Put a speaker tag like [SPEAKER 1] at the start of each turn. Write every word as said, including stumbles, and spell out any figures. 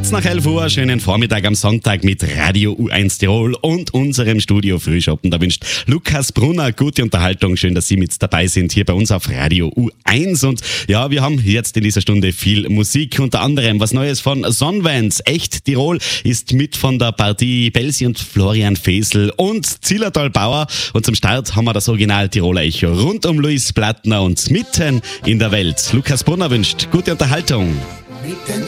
[SPEAKER 1] Kurz nach elf Uhr, schönen Vormittag am Sonntag mit Radio U eins Tirol und unserem Studio Frühschoppen. Da wünscht Lukas Brunner gute Unterhaltung. Schön, dass Sie mit dabei sind hier bei uns auf Radio U eins. Und ja, wir haben jetzt in dieser Stunde viel Musik. Unter anderem was Neues von Sonnenvans. Echt Tirol ist mit von der Partie Belsi und Florian Fesel und Zillertal Bauer. Und zum Start haben wir das Original Tiroler Echo rund um Luis Plattner und mitten in der Welt. Lukas Brunner wünscht gute Unterhaltung.